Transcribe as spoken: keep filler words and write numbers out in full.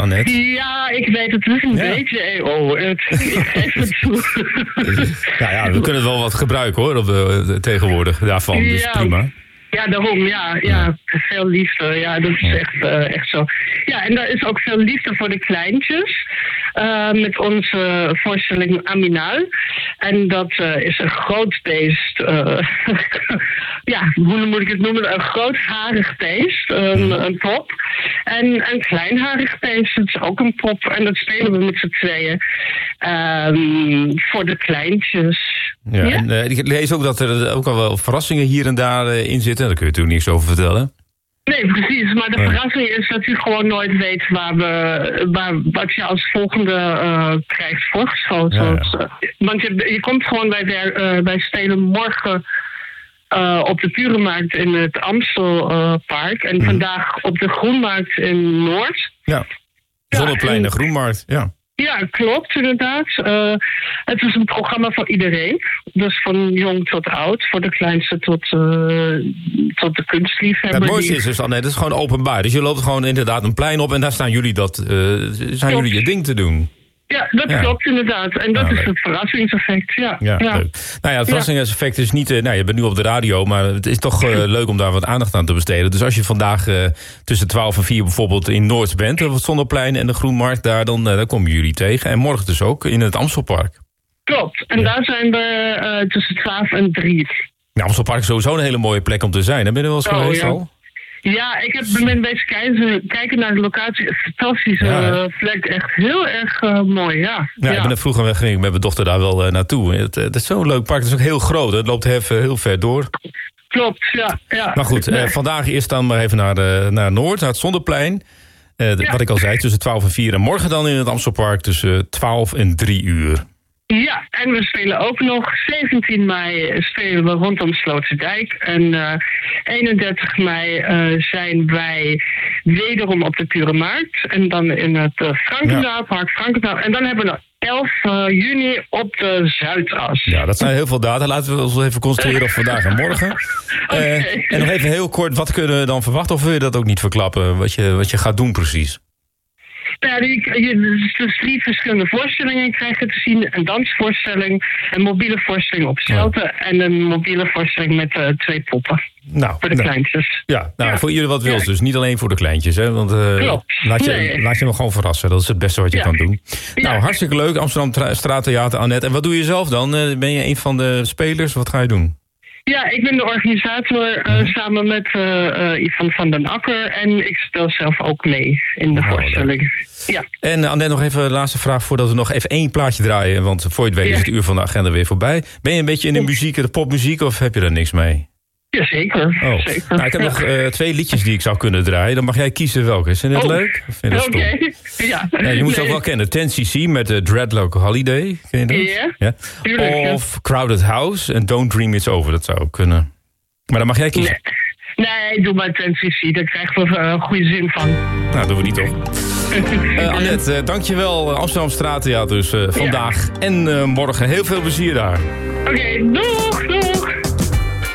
Annette? Ja, ik weet het dus een ja. beetje E O. Het, ik geef het toe. Nou ja, we kunnen wel wat gebruiken hoor, op de, tegenwoordig daarvan. Dus ja. prima. Ja, daarom, ja, ja, veel liefde, ja, dat is echt, uh, echt zo. Ja, en er is ook veel liefde voor de kleintjes, uh, met onze voorstelling Aminal. En dat uh, is een groot beest, uh, ja, hoe moet ik het noemen, een grootharig beest, een, een pop. En een kleinharig beest, dat is ook een pop, en dat spelen we met z'n tweeën um, voor de kleintjes. Ja, ja? En, uh, ik lees ook dat er ook al wel verrassingen hier en daar uh, in zitten. Daar kun je natuurlijk niks over vertellen. Nee, precies. Maar de ja. verrassing is dat u gewoon nooit weet waar we, waar, wat je als volgende uh, krijgt voorgeschoten. Ja, ja. Want je, je komt gewoon bij, de, uh, bij spelen morgen uh, op de Puremarkt in het Amstelpark. Uh, en mm. vandaag op de Groenmarkt in Noord. Ja, Zonneplein en Groenmarkt, ja. Ja, klopt, inderdaad. Uh, het is een programma voor iedereen. Dus van jong tot oud. Voor de kleinste tot, uh, tot de kunstliefhebber. Het mooiste is dus, Annette, het is gewoon openbaar. Dus je loopt gewoon inderdaad een plein op en daar staan jullie, dat, uh, zijn jullie je ding te doen. Ja, dat ja. klopt inderdaad. En dat nou, is leuk. Het verrassingseffect, ja. Ja, ja. Leuk. Nou ja, het verrassingseffect is niet... Uh, nou, je bent nu op de radio, maar het is toch uh, leuk om daar wat aandacht aan te besteden. Dus als je vandaag uh, tussen twaalf en vier bijvoorbeeld in Noord bent, op het Zonneplein en de Groenmarkt, daar, dan, uh, daar komen jullie tegen. En morgen dus ook in het Amstelpark. Klopt. En ja. daar zijn we uh, tussen twaalf en drie. Nou, Amstelpark is sowieso een hele mooie plek om te zijn. Daar ben je wel eens oh, geweest ja. al? Ja, ik heb ben bezig kijken, kijken naar de locatie. Een fantastische ja, uh, plek. Echt heel erg uh, mooi, ja. Ja, ja. Ik ben er vroeger ging met mijn dochter daar wel uh, naartoe. Het, het is zo'n leuk park. Het is ook heel groot. Het loopt even heel ver door. Klopt, ja. ja. Maar goed, uh, vandaag eerst dan maar even naar, uh, naar Noord, naar het Zonneplein. Uh, ja. Wat ik al zei, tussen twaalf en vier. En morgen dan in het Amstelpark tussen twaalf en drie uur. Ja, en we spelen ook nog zeventien mei spelen we rondom Sloterdijk. En uh, eenendertig mei uh, zijn wij wederom op de Puremarkt. En dan in het uh, Frankendaal, ja. Park Frankendaal. En dan hebben we nog elf juni op de Zuidas. Ja, dat zijn heel veel data. Laten we ons even concentreren op vandaag en morgen. Okay. Uh, en nog even heel kort, wat kunnen we dan verwachten? Of wil je dat ook niet verklappen, wat je, wat je gaat doen precies? Ja, die, je, dus drie verschillende voorstellingen krijg je te zien. Een dansvoorstelling, een mobiele voorstelling op Zelte ja. en een mobiele voorstelling met uh, twee poppen. Nou, voor de nou, kleintjes. Ja, nou, ja. voor ieder wat wils. Ja. Dus niet alleen voor de kleintjes. Hè, want uh, laat, je, nee. laat je me gewoon verrassen. Dat is het beste wat je ja. kan doen. Ja. Nou, hartstikke leuk. Amsterdam Straattheater, Annette. En wat doe je zelf dan? Uh, ben je een van de spelers? Wat ga je doen? Ja, ik ben de organisator uh, samen met uh, uh, Ivan van den Akker. En ik speel zelf ook mee in de oh, voorstelling. Ja. En uh, Annette, nog even de laatste vraag voordat we nog even één plaatje draaien. Want voor je het weet ja. is het uur van de agenda weer voorbij. Ben je een beetje in de muziek, de popmuziek, of heb je daar niks mee? Jazeker. Oh. Zeker. Nou, ik heb nog uh, twee liedjes die ik zou kunnen draaien. Dan mag jij kiezen welke. Is het oh. leuk? Oké. Okay. Ja. Ja, je moet het nee. ook wel kennen. ten C C met uh, Dreadlock Holiday. Ken je dat? Yeah. Ja. Tuurlijk, of ja. Crowded House en Don't Dream It's Over. Dat zou ook kunnen. Maar dan mag jij kiezen. Nee, nee doe maar ten C C. Daar krijgen we een uh, goede zin van. Nou, doen we niet toch. uh, Annette, uh, dankjewel. Amsterdam Straattheater dus uh, vandaag ja. en uh, morgen. Heel veel plezier daar. Oké, okay, doei!